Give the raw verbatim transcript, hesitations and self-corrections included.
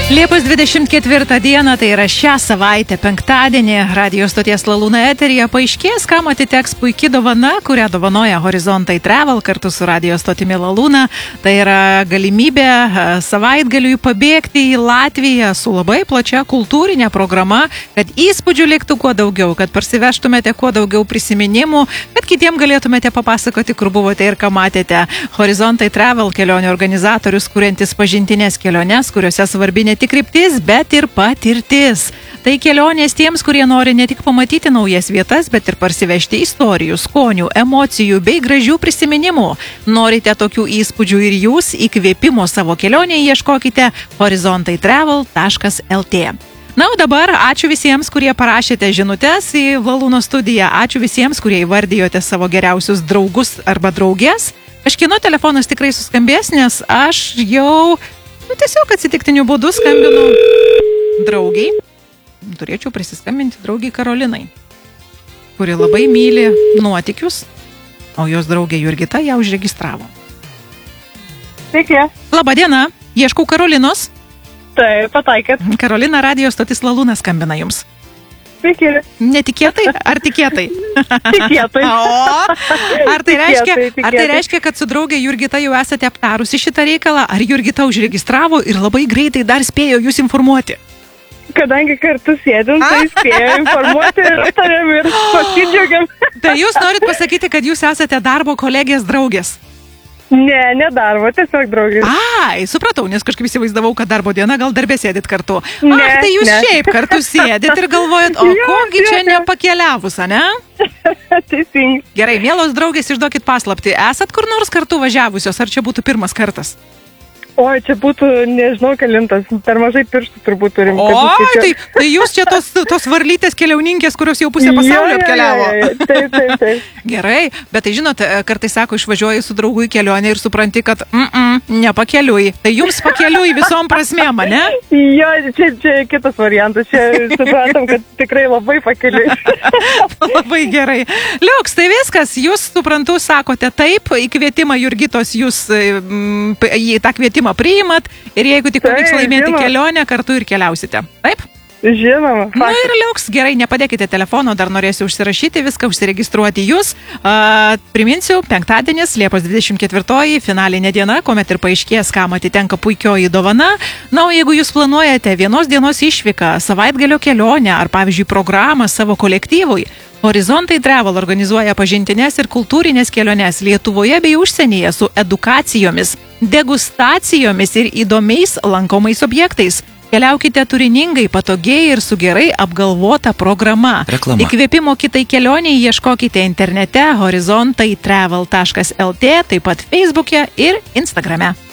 Liepos dvidešimt ketvirtą dieną, tai yra šią savaitę, penktadienį, radio stoties Lalūna eteryje paaiškės, kam atiteks puikia dovana, kurią dovanoja Horizontai Travel kartu su radio stotimi Lalūna. Tai yra galimybė savaitgaliui pabėgti į Latviją su labai plačia kultūrinė programa, kad įspūdžių liktų kuo daugiau, kad parsivežtumėte kuo daugiau prisiminimų, kad kitiem galėtumėte papasakoti, kur buvote ir ką matėte. Horizontai Travel kelionių organizatorius, kuriantis pažintinės keliones, kuriuose svarbi ne tik kryptis, bet ir patirtis. Tai kelionės tiems, kurie nori ne tik pamatyti naujas vietas, bet ir parsivežti istorijų, skonių, emocijų bei gražių prisiminimų. Norite tokių įspūdžių ir jūs, įkvėpimo savo kelionėje ieškokite horizontai travel taškas el tė. Na, o dabar ačiū visiems, kurie parašėte žinutes į Lalūno studiją. Ačiū visiems, kurie įvardijote savo geriausius draugus arba draugės. Kažkieno telefonas tikrai suskambės, nes aš jau nu, tiesiog atsitiktiniu būdu skambinu draugiai. Turėčiau prisiskambinti draugiai Karolinai, kuri labai myli nuotykius, o jos draugė Jurgita ją užregistravo. Sveiki. Labadiena, ieškau Karolinos. Taip, pataikėt. Karolina, radio stotis Lalūna skambina jums. Sveiki. Netikėtai ar tikėtai? Tikėtai. O, ar tai, reiškia, Tikėtai, tikėtai. ar tai reiškia, kad su draugė Jurgita jau esate aptarusi šitą reikalą, ar Jurgita užregistravo ir labai greitai dar spėjo jūs informuoti? Kadangi kartu sėdim, tai spėjau informuoti ir aptarėm ir pasidžiaugiam. Tai jūs norit pasakyti, kad jūs esate darbo kolegės draugės? Ne, ne darbo, tiesiog draugės. Ai, supratau, nes kažkaip įsivaizdavau, kad darbo diena gal darbė sėdit kartu. Ne, Ach, tai jūs ne. šiaip kartu sėdit ir galvojat, o Jo, kogi jo, čia jo. nepakeliavus, ane? Teisingai. Gerai, mielos draugės, išduokit paslaptį. Esat kur nors kartu važiavusios, ar čia būtų pirmas kartas? Oi, čia būtų, nežinau, kelintas, per mažai pirštų turbūt turim. kad O, suskaičiuot. tai, tai jūs čia tos, tos varlytės keliauninkės, kurios jau pusę pasaulio Jo, jo, apkeliavo. jo, jo, jo. Taip, taip, taip. Gerai, bet tai žinot, kartais sako, išvažiuoji su draugu į kelionę ir supranti, kad mm -mm, nepakeliui. Tai jums pakeliui visom prasmėm, ne? Jo, čia, čia kitas variantas, čia suprantam, kad tikrai labai pakeliui. Labai gerai. Liuks, tai viskas, jūs, suprantu, sakote taip, į kvietimą Jurgitos jūs mm, į tą kvietimą priimat ir jeigu tik pavyks Taip, laimėti žinoma. kelionę, kartu ir keliausite. Taip? Žinoma. Na ir liuks, gerai, nepadėkite telefono, dar norėsiu užsirašyti viską, užsiregistruoti jūs. A, priminsiu, penktadienis, Liepos dvidešimt ketvirtoji, finalinė diena, kuomet ir paaiškės, kam atitenka puikioji dovana. Na, o jeigu jūs planuojate vienos dienos išvyką, savaitgalio kelionę ar, pavyzdžiui, programą savo kolektyvui, Horizontai Travel organizuoja pažintinės ir kultūrinės keliones Lietuvoje bei užsienyje su edukacijomis, degustacijomis ir įdomiais lankomais objektais. Keliaukite turiningai, patogiai ir su gerai apgalvota programa. Reklama. Įkvėpimo kitai kelioniai ieškokite internete horizontai travel taškas el tė, taip pat Facebook'e ir Instagram'e.